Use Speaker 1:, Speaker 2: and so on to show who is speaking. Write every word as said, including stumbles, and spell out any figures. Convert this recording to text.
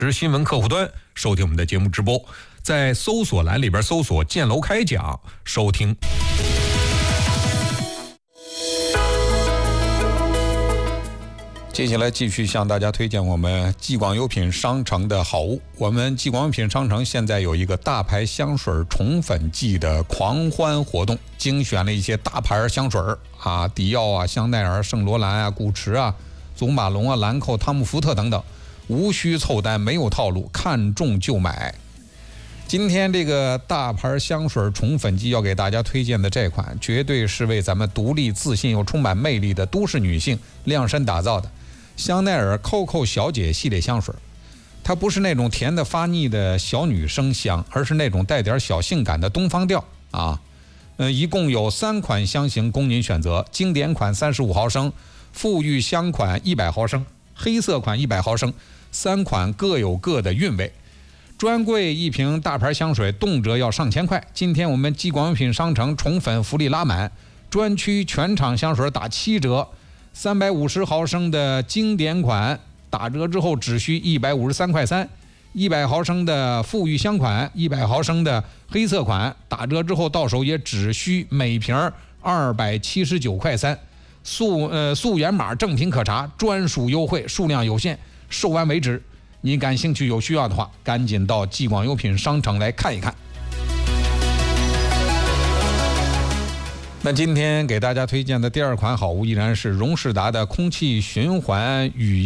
Speaker 1: 是新闻客户端收听我们的节目直播，在搜索栏里边搜索建楼开讲收听。接下来继续向大家推荐我们继广优品商城的好物。我们继广优品商城现在有一个大牌香水宠粉季的狂欢活动，精选了一些大牌香水啊，迪奥啊、香奈儿、圣罗兰啊、古驰啊、祖马龙啊、兰蔻、汤姆福特等等，无需凑单，没有套路，看中就买。今天这个大牌香水宠粉季要给大家推荐的这款，绝对是为咱们独立、自信又充满魅力的都市女性量身打造的。香奈儿 Coco 小姐系列香水，它不是那种甜的发腻的小女生香，而是那种带点小性感的东方调啊。呃，一共有三款香型供您选择：经典款三十五毫升，馥郁香款一百毫升，黑色款一百毫升，三款各有各的韵味。专柜一瓶大牌香水动辄要上千块，今天我们继广优品商城宠粉福利拉满，专区全场香水打七折。三百五十毫升的经典款打折之后只需一百五十三块三，一百毫升的馥郁香款，一百毫升的黑色款打折之后到手也只需每瓶二百七十九块三，溯呃溯源码正品可查，专属优惠，数量有限，售完为止。你感兴趣有需要的话，赶紧到继广优品商城来看一看。那今天给大家推荐的第二款好物依然是荣仕达的空气循环语